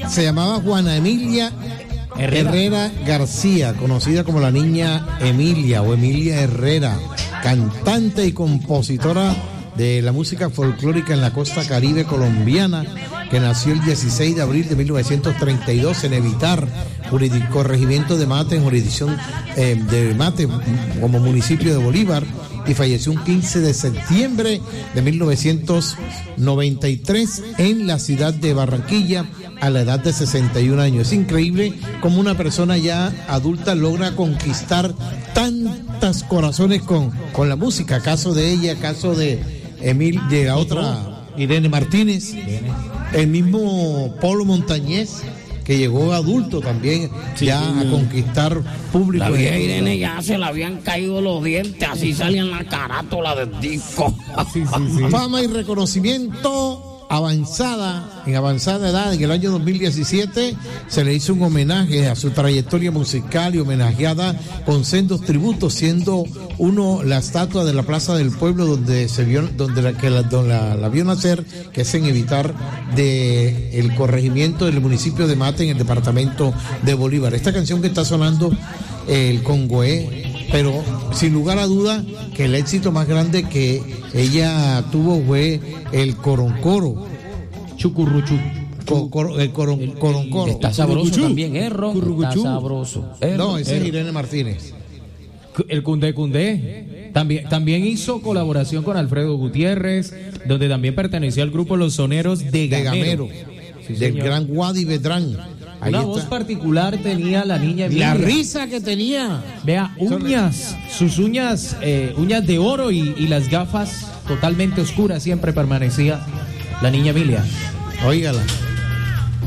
se llamaba Juana Emilia Herrera García, conocida como la niña Emilia o Emilia Herrera, cantante y compositora de la música folclórica en la costa caribe colombiana, que nació el 16 de abril de 1932 en Evitar, corregimiento de Mate, en jurisdicción de Mate, como municipio de Bolívar, y falleció un 15 de septiembre de 1993 en la ciudad de Barranquilla a la edad de 61 años. Es increíble cómo una persona ya adulta logra conquistar tantos corazones con la música. Caso de ella, caso de de la otra Irene Martínez, el mismo Polo Montañez, que llegó adulto también a conquistar público. La vieja Irene ya se le habían caído los dientes, así salían la carátula del disco. Fama y reconocimiento en avanzada edad. En el año 2017 se le hizo un homenaje a su trayectoria musical y homenajeada con sendos tributos, siendo uno la estatua de la Plaza del Pueblo donde se vio, donde la vio nacer, que es en Evitar, de el corregimiento del municipio de Mate, en el departamento de Bolívar. Esta canción que está sonando, el Congoé, pero sin lugar a duda que el éxito más grande que ella tuvo fue el Coroncoro. Chucurruchú. El Coroncoro. Está sabroso también, Está sabroso. No, ese es Irene Martínez. El Cundé Cundé también hizo colaboración con Alfredo Gutiérrez, donde también perteneció al grupo Los Soneros de Gamero. Sí, del gran Wadi Bedrán. Una voz particular tenía la niña Emilia. La risa que tenía. Vea, sus uñas de oro y las gafas totalmente oscuras, siempre permanecía la niña Emilia. Óigala.